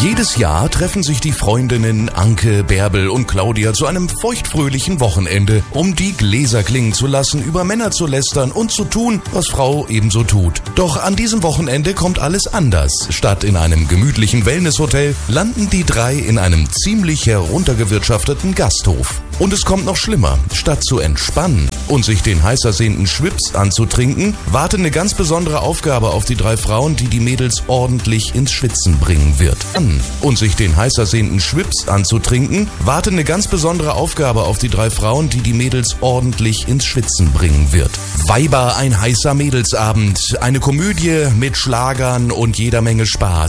Jedes Jahr treffen sich die Freundinnen Anke, Bärbel und Claudia zu einem feuchtfröhlichen Wochenende, um die Gläser klingen zu lassen, über Männer zu lästern und zu tun, was Frau ebenso tut. Doch an diesem Wochenende kommt alles anders. Statt in einem gemütlichen Wellnesshotel landen die drei in einem ziemlich heruntergewirtschafteten Gasthof. Und es kommt noch schlimmer. Statt zu entspannen und sich den heiß ersehnten Schwips anzutrinken, wartet eine ganz besondere Aufgabe auf die drei Frauen, die die Mädels ordentlich ins Schwitzen bringen wird. Und sich den heiß ersehnten Schwips anzutrinken, wartet eine ganz besondere Aufgabe auf die drei Frauen, die die Mädels ordentlich ins Schwitzen bringen wird. Weiber, ein heißer Mädelsabend, eine Komödie mit Schlagern und jeder Menge Spaß.